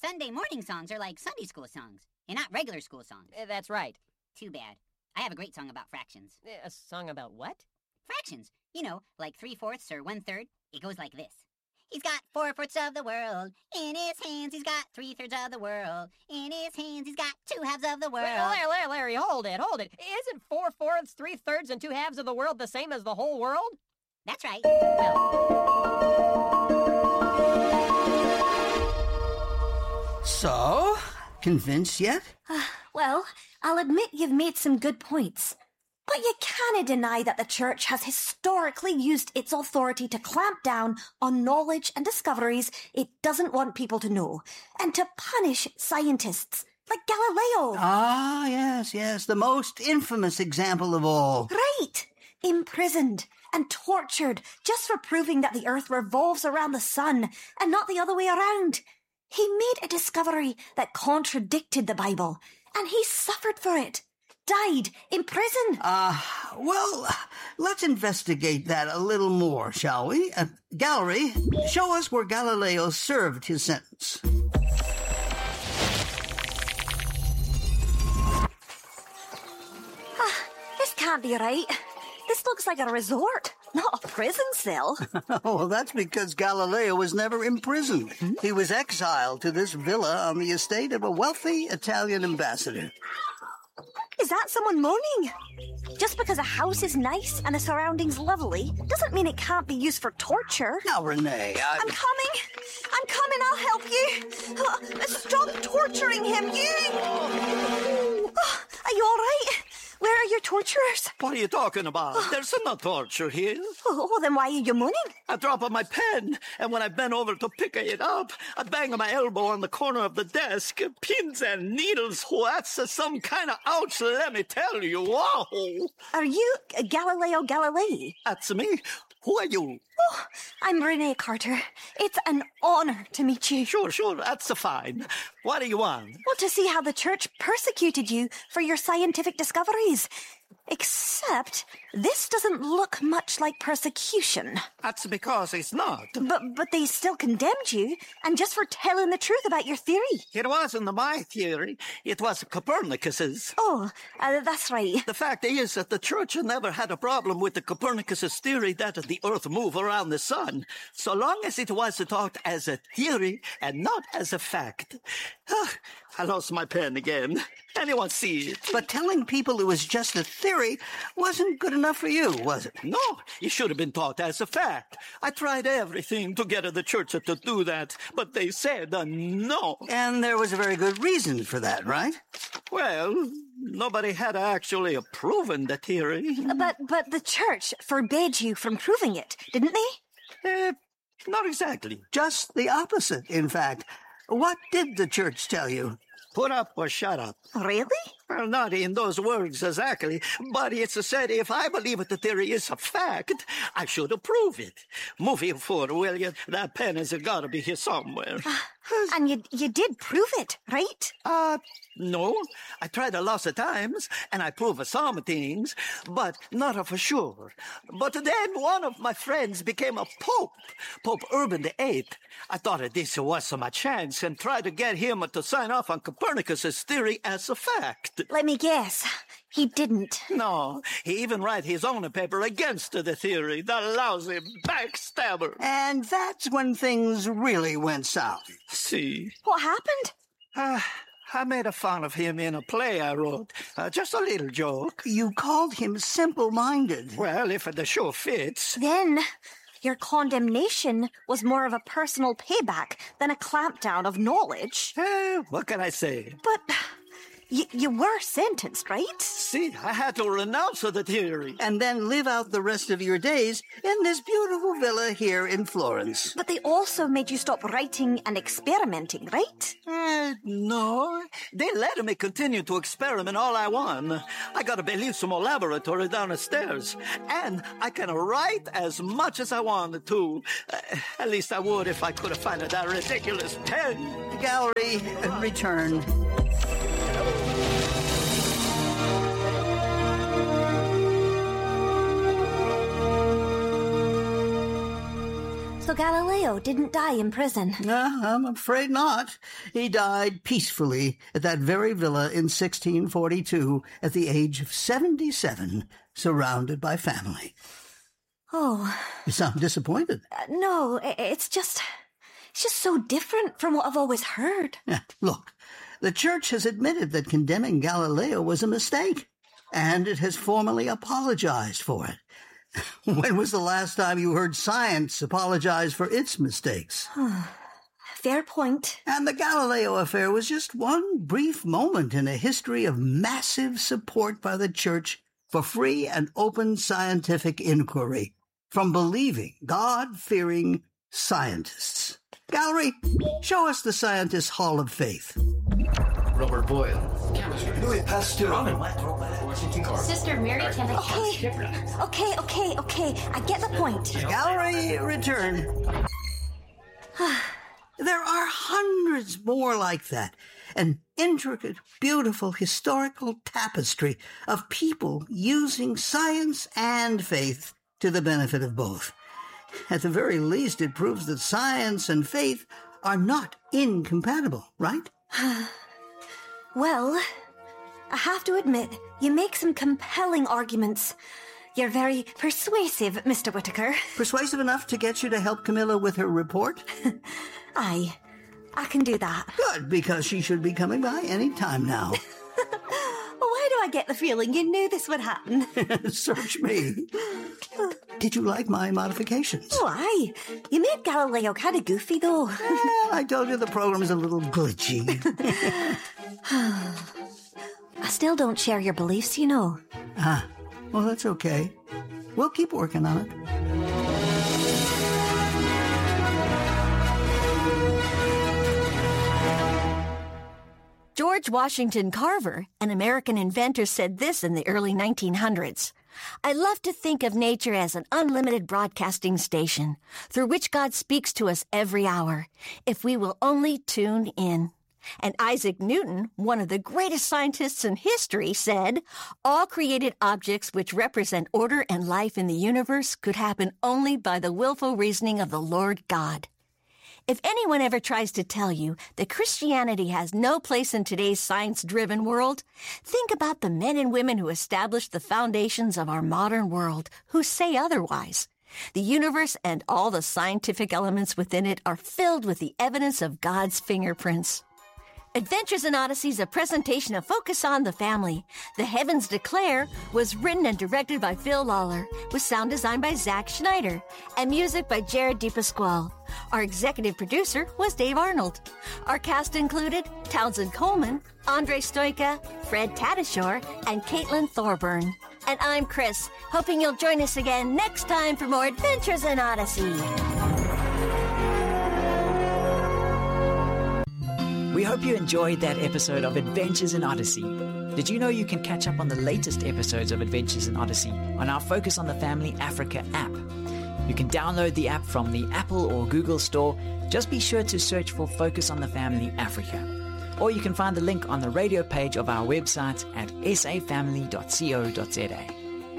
Sunday morning songs are like Sunday school songs, and not regular school songs. That's right. Too bad. I have a great song about fractions. A song about what? Fractions. You know, like 3/4 or 1/3. It goes like this. He's got 4/4 of the world in his hands. He's got 3/3 of the world in his hands. He's got 2/2 of the world. Larry, hold it. Isn't 4/4, 3/3, and 2/2 of the world the same as the whole world? That's right. Well. So, convinced yet? Well, I'll admit you've made some good points. But you can't deny that the church has historically used its authority to clamp down on knowledge and discoveries it doesn't want people to know, and to punish scientists like Galileo. Ah, yes, the most infamous example of all. Right! Imprisoned and tortured just for proving that the earth revolves around the sun and not the other way around. He made a discovery that contradicted the Bible, and he suffered for it. Died in prison. Well, let's investigate that a little more, shall we? Gallery, show us where Galileo served his sentence. This can't be right. This looks like a resort, not a prison cell. Well, that's because Galileo was never imprisoned. He was exiled to this villa on the estate of a wealthy Italian ambassador. Is that someone moaning? Just because a house is nice and the surroundings lovely doesn't mean it can't be used for torture. Now, Renee, I'm coming, I'll help you. Stop torturing him, you! Are you all right? Where are your torturers? What are you talking about? There's no torture here. Oh, then why are you moaning? I drop on my pen, and when I bend over to pick it up, I bang my elbow on the corner of the desk. Pins and needles. That's some kind of ouch, let me tell you. Whoa! Are you Galileo Galilei? That's me. Who are you? Oh, I'm Renee Carter. It's an honor to meet you. Sure, that's fine. What do you want? Well, to see how the church persecuted you for your scientific discoveries. Except, this doesn't look much like persecution. That's because it's not. But they still condemned you, and just for telling the truth about your theory. It wasn't my theory. It was Copernicus's. Oh, that's right. The fact is that the church never had a problem with the Copernicus's theory that the earth moved around the sun, so long as it was taught as a theory and not as a fact. I lost my pen again. Anyone see it? But telling people it was just a theory wasn't good enough for you, was it? No, it should have been taught as a fact. I tried everything to get the church to do that, but they said no. And there was a very good reason for that, right? Well, nobody had actually proven the theory. But the church forbade you from proving it, didn't they? Not exactly. Just the opposite, in fact. What did the church tell you? Put up or shut up. Really? Well, not in those words exactly, but it's said if I believe the theory is a fact, I should prove it. Moving forward, will you? That pen has got to be here somewhere. And you did prove it, right? No. I tried a lot of times, and I proved some things, but not for sure. But then one of my friends became a pope, Pope Urban VIII. I thought this was my chance and tried to get him to sign off on Copernicus's theory as a fact. Let me guess. He didn't. No, he even wrote his own paper against the theory. The lousy backstabber. And that's when things really went south. See? What happened? I made fun of him in a play I wrote. Just a little joke. You called him simple-minded. Well, if the show fits. Then your condemnation was more of a personal payback than a clampdown of knowledge. What can I say? But you were sentenced, right? See, I had to renounce the theory. And then live out the rest of your days in this beautiful villa here in Florence. But they also made you stop writing and experimenting, right? No. They let me continue to experiment all I want. I got a bellissimo laboratory down the stairs. And I can write as much as I want to. At least I would if I could find that ridiculous pen. The gallery returned. So Galileo didn't die in prison. I'm afraid not. He died peacefully at that very villa in 1642 at the age of 77, surrounded by family. Oh. You sound disappointed. No, it's just so different from what I've always heard. Yeah, look, the Church has admitted that condemning Galileo was a mistake, and it has formally apologized for it. When was the last time you heard science apologize for its mistakes? Fair point. And the Galileo affair was just one brief moment in a history of massive support by the Church for free and open scientific inquiry from believing, God-fearing scientists. Gallery, show us the Scientists' Hall of Faith. Robert Boyle, chemistry. Louis Pasteur, Washington Carver. Sister Mary Kennedy. Okay. I get the point. Gallery, return. There are hundreds more like that. An intricate, beautiful, historical tapestry of people using science and faith to the benefit of both. At the very least, it proves that science and faith are not incompatible, right? Well, I have to admit, you make some compelling arguments. You're very persuasive, Mr. Whittaker. Persuasive enough to get you to help Camilla with her report? Aye, I can do that. Good, because she should be coming by any time now. Why do I get the feeling you knew this would happen? Search me. Did you like my modifications? Oh, aye. You made Galileo kind of goofy, though. I told you the program is a little glitchy. I still don't share your beliefs, you know. Well, that's okay. We'll keep working on it. George Washington Carver, an American inventor, said this in the early 1900s. I love to think of nature as an unlimited broadcasting station through which God speaks to us every hour, if we will only tune in. And Isaac Newton, one of the greatest scientists in history, said, all created objects which represent order and life in the universe could happen only by the willful reasoning of the Lord God. If anyone ever tries to tell you that Christianity has no place in today's science-driven world, think about the men and women who established the foundations of our modern world, who say otherwise. The universe and all the scientific elements within it are filled with the evidence of God's fingerprints. Adventures in Odyssey is a presentation of Focus on the Family. The Heavens Declare was written and directed by Phil Lawler, with sound design by Zach Schneider, and music by Jared DePasquale. Our executive producer was Dave Arnold. Our cast included Townsend Coleman, Andre Stoika, Fred Tatasciore, and Caitlin Thorburn. And I'm Chris, hoping you'll join us again next time for more Adventures in Odyssey. We hope you enjoyed that episode of Adventures in Odyssey. Did you know you can catch up on the latest episodes of Adventures in Odyssey on our Focus on the Family Africa app? You can download the app from the Apple or Google Store. Just be sure to search for Focus on the Family Africa. Or you can find the link on the radio page of our website at safamily.co.za.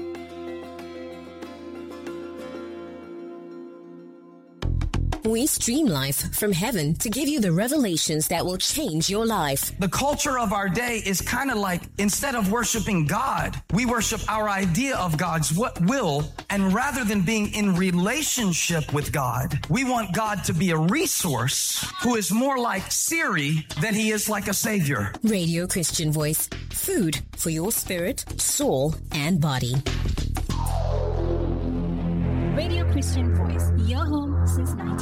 We stream life from heaven to give you the revelations that will change your life. The culture of our day is kind of like, instead of worshiping God, we worship our idea of God's will. And rather than being in relationship with God, we want God to be a resource who is more like Siri than he is like a savior. Radio Christian Voice. Food for your spirit, soul, and body. Radio Christian Voice, your home since 19.